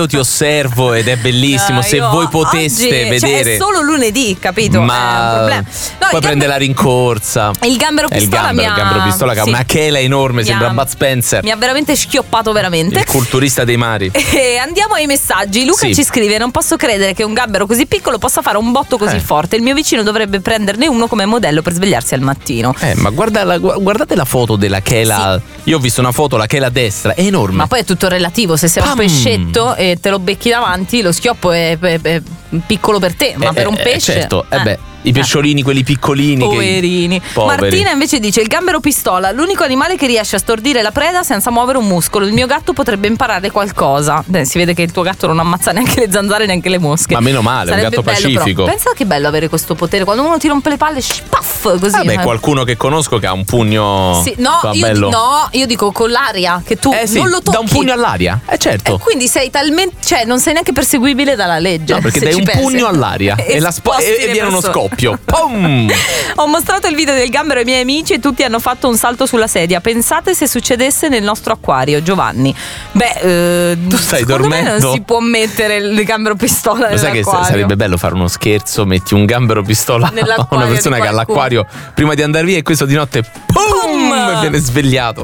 Io ti osservo ed è bellissimo. Se voi poteste oggi, vedere, cioè è solo lunedì, capito? ma è un problema. No, poi prende la rincorsa. Il gambero pistola il gambero pistola che ha una chela enorme, sembra Bud Spencer. Mi ha veramente schioppato veramente. Il culturista dei mari. E andiamo ai messaggi. Luca ci scrive: non posso credere che un gambero così piccolo possa fare un botto così forte. Il mio vicino dovrebbe prenderne uno come modello per svegliarsi al mattino. Ma guardate la foto della chela. Io ho visto una foto, la chela a destra, è enorme. Ma poi è tutto relativo. Se sei un pescetto e te lo becchi davanti, lo schioppo è piccolo per te, ma per un pesce certo, i pesciolini, quelli piccolini, poverini. Martina invece dice: il gambero pistola, l'unico animale che riesce a stordire la preda senza muovere un muscolo. Il mio gatto potrebbe imparare qualcosa. Si vede che il tuo gatto non ammazza neanche le zanzare, neanche le mosche. Ma meno male, sarebbe un gatto bello, pacifico. Però. Pensa che bello avere questo potere. Quando uno ti rompe le palle, paff, così. Qualcuno che conosco che ha un pugno. Io dico con l'aria, che tu non lo tocchi. Da un pugno all'aria, certo. E quindi sei talmente, non sei neanche perseguibile dalla legge. No, perché dai un pugno all'aria e viene uno scoppio. Pum! Ho mostrato il video del gambero ai miei amici e tutti hanno fatto un salto sulla sedia. Pensate se succedesse nel nostro acquario, Giovanni. Tu stai dormendo? Me non si può mettere il gambero pistola nell'acquario. Sai che sarebbe bello fare uno scherzo, metti un gambero pistola a una persona che ha l'acquario prima di andare via e questo di notte pum, e viene svegliato.